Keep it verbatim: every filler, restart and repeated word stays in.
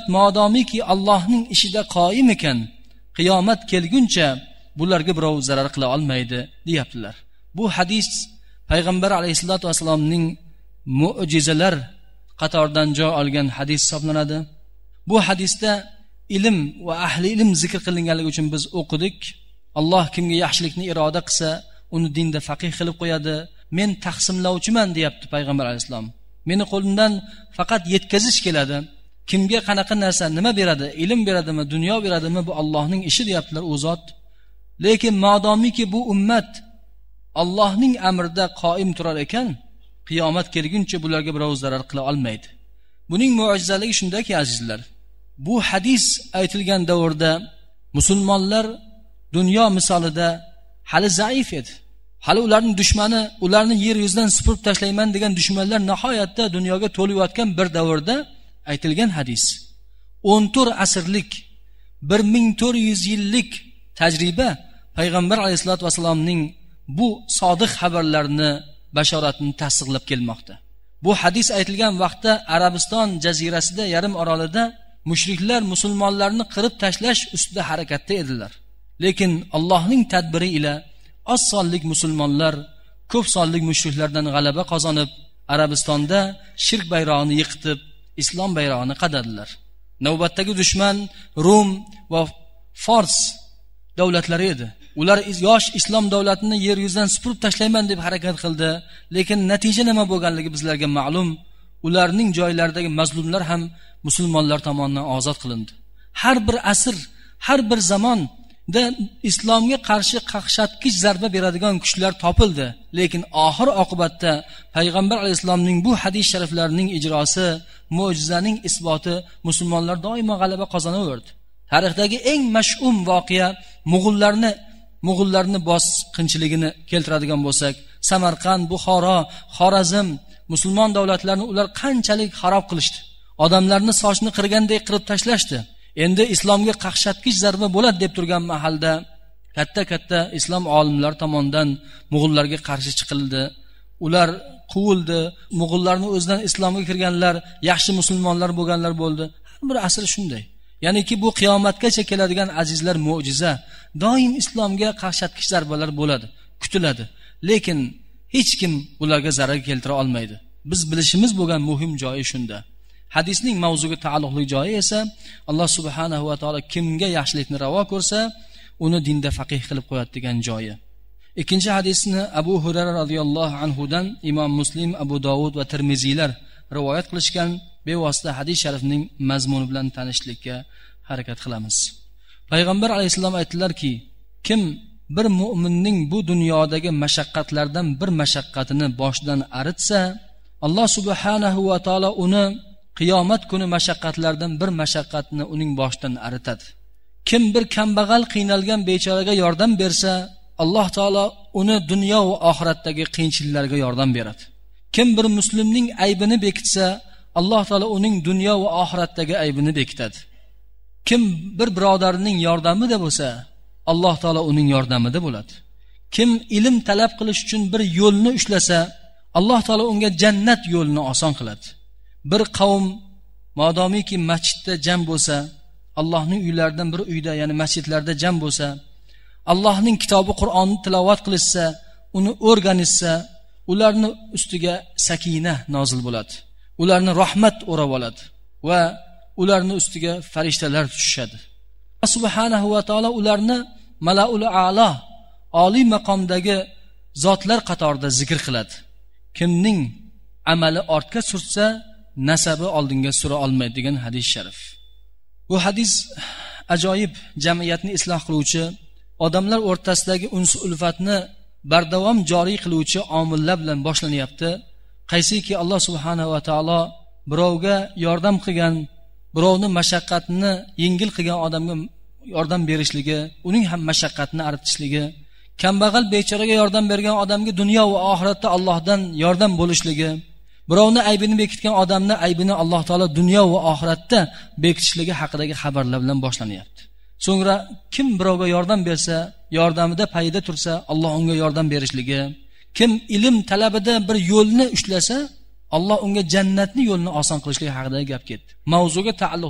modomiki Allohning ishida qoyim ekan, qiyomat kelguncha bularga birov zarar qila olmaydi deyaptilar. Bu hadis payg'ambar alayhisolatu vasallamning mo'jizalar qatoridan joy olgan hadis hisoblanadi. Bu hadisda ilm va ahli ilm zikr qilinganligi uchun biz o'qidik. Alloh kimga yaxshilikni iroda qilsa, uni dinda faqih qilib qo'yadi. Men taqsimlovchiman deyapti payg'ambar alayhisalom. Meni qo'limdan faqat yetkazish keladi. Kimga qanaqa narsa, nima beradi? Ilm beradimi, dunyo beradimi? Bu Allohning ishi deyaptilar u zot. Lekin modomiki bu ummat Allohning amrida qoim turar ekan, qiyomat kelguncha bularga birov zarar qila olmaydi. Buning mo'jizaligi shundaki azizlar, bu hadis aytilgan davrda musulmonlar dunyo misolida hali zaif edi. Hali ularning dushmani, ularni yer yuzidan supurib tashlayman degan dushmanlar nihoyatda dunyoga to'layotgan bir davrda aytilgan hadis. o'n to'rt asrlik, bir ming to'rt yuz yillik tajriba payg'ambar alayhisolatu vasallamning bu sodiq xabarlarini, bashoratini tasdiqlab kelmoqda. Bu hadis aytilgan vaqtda Arabiston jazirasida, yarim orolida mushriklar musulmonlarni qirib tashlash ustida harakatda edilar. Lekin Allohning tadbiri ila oz sonlik musulmonlar ko'p sonlik mushriklardan g'alaba qozonib, Arabistonda shirk bayrog'ini yiqitib, islom bayrog'ini qadadilar. Navbatdagi dushman Rum va Fors davlatlari edi. Ular yosh islom davlatini yer yuzidan supurib tashlayman deb harakat qildi. Lekin natija nima bo'lganligi bizlarga ma'lum. Ularning joylaridagi mazlumlar ham musulmonlar tomonidan ozod qilindi. Har bir asr, har bir zamonda islomga qarshi qaqshatqich zarba beradigan kuchlar topildi. Lekin oxir oqibatda payg'ambar alayhisolamning bu hadis shariflarining ijrosi, mo'jizaning isboti musulmonlar doimo g'alaba qozonaverdi. Tarixdagi eng mash'um voqea Mo'g'ullarni Mo'g'ullarni bosqinchiligini keltiradigan bo'lsak, Samarqand, Buxoro, Xorazm musulmon davlatlarini ular qanchalik xarob qilishdi. Odamlarni sochni qirgandek qirib tashlashdi. Endi islomga qaqshatqich zarba bo'ladi deb turgan mahalda katta-katta islom olimlari tomonidan Mo'g'ullarga qarshi chiqildi. Ular quvildi. Mo'g'ullarni o'zidan islomga kirganlar yaxshi musulmonlar bo'lganlar bo'ldi. Har bir asr shunday. Ya'niki bu qiyomatgacha keladigan azizlar mo'jiza. Doim islomga qaqshatqich zarbalar bo'ladi, kutiladi. Lekin hech kim ularga zarar keltira olmaydi. Biz bilishimiz bo'lgan muhim joyi shunda. Hadisning mavzuga taalluqli joyi esa Alloh subhanahu va taolo kimga yaxshilikni ravo ko'rsa, uni dinda faqih qilib qo'yadi degan joyi. Ikkinchi hadisni Abu Hurayra radhiyallohu anhu dan Imom Muslim, Abu Dovud va Tirmiziylar rivoyat qilishgan. Bevosita hadis sharifning mazmuni bilan tanishlikka harakat qilamiz. Payg'ambar alayhisalom aytdilarki, kim bir mu'minning bu dunyodagi mashaqqatlardan bir mashaqqatini boshidan aritsa, Alloh subhanahu va taolo uni qiyomat kuni mashaqqatlardan bir mashaqqatni uning boshidan aritadi. Kim bir kambag'al, qiynalgan bechoraga yordam bersa, Alloh taolo uni dunyo va oxiratdagi qiyinchiliklarga yordam beradi. Kim bir muslimning aybini bekitsa, Alloh taolo uning dunyo va oxiratdagi aybini bekitadi. Kim bir birodarining yordamida bo'lsa, Alloh taolo uning yordamida bo'ladi. Kim ilm talab qilish uchun bir yo'lni ushlasa, Alloh taolo unga jannat yo'lini oson qiladi. Bir qavm modomiki masjidda jam bo'lsa, Allohning uylaridan bir uyda, ya'ni masjidlarda jam bo'lsa, Allohning kitobi Qur'onni tilovat qilsa, uni o'rganishsa, ularni ustiga sakina nozil bo'ladi. Ularni rahmat o'rab oladi va ularni ustiga farishtalar tushadi. Alloh subhanahu va taolo ularni malaul a'lo, oliy maqomdagi zotlar qatorida zikr qiladi. Kimning amali ortga sursa, nasabi oldinga sura olmaydi degan hadis sharif. Bu hadis ajoyib, jamiyatni isloh qiluvchi, odamlar o'rtasidagi uns ulfatni bardavom joriy qiluvchi omillar bilan boshlanyapti. Qaysiki Alloh subhanahu va taolo birovga yordam qilgan, birovni mashaqqatini yengil qilgan odamga yordam berishligi, uning ham mashaqqatini aritishligi, kambag'al bechoraga yordam bergan odamga dunyo va oxiratda Allohdan yordam bo'lishligi, birovni aybini bekitgan odamni aybini Alloh taolo dunyo va oxiratda bekitishligi haqidagi xabarlar bilan boshlanyapti. So'ngra kim birovga yordam bersa, yordamida payida tursa, Alloh unga yordam berishligi, kim ilm talabida bir yo'lni ushlasa, Alloh unga jannatni yo'lini oson qilishligi haqida gap ketdi. Mavzuga taalluq